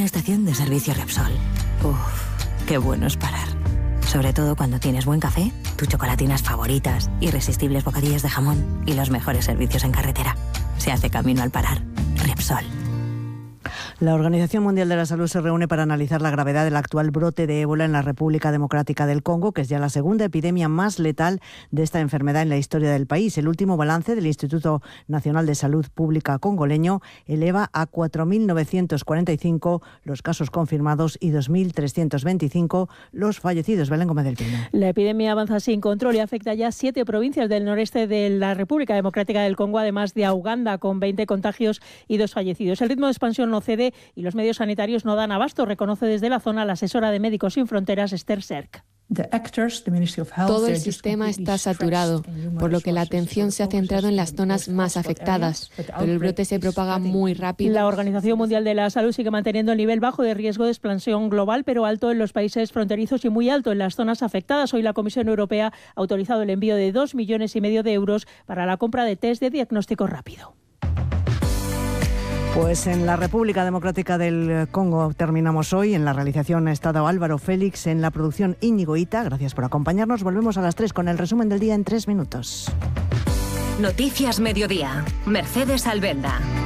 una estación de servicio Repsol. Uf, qué bueno es parar. Sobre todo cuando tienes buen café, tus chocolatinas favoritas, irresistibles bocadillas de jamón y los mejores servicios en carretera. Se hace camino al parar. Repsol. La Organización Mundial de la Salud se reúne para analizar la gravedad del actual brote de ébola en la República Democrática del Congo, que es ya la segunda epidemia más letal de esta enfermedad en la historia del país. El último balance del Instituto Nacional de Salud Pública congoleño eleva a 4.945 los casos confirmados y 2.325 los fallecidos. Belén Gómez del Pino. La epidemia avanza sin control y afecta ya 7 provincias del noreste de la República Democrática del Congo, además de a Uganda, con 20 contagios y 2 fallecidos. El ritmo de expansión no cede y los medios sanitarios no dan abasto, reconoce desde la zona la asesora de Médicos Sin Fronteras, Esther Serk. Todo el sistema está saturado, por lo que la atención se ha centrado en las zonas más afectadas, pero el brote se propaga muy rápido. La Organización Mundial de la Salud sigue manteniendo el nivel bajo de riesgo de expansión global, pero alto en los países fronterizos y muy alto en las zonas afectadas. Hoy la Comisión Europea ha autorizado el envío de 2,5 millones de euros para la compra de test de diagnóstico rápido. Pues en la República Democrática del Congo terminamos hoy. En la realización ha estado Álvaro Félix, en la producción Íñigo Ita. Gracias por acompañarnos. Volvemos a las 3 con el resumen del día en 3 minutos. Noticias Mediodía. Mercedes Albelda.